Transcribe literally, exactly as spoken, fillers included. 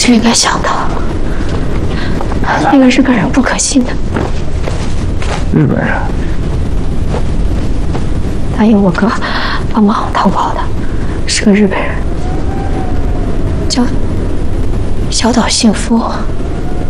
就应该想到，那个日本人不可信的。 日本人答应我哥帮忙逃跑的，是个日本人，叫小岛幸夫。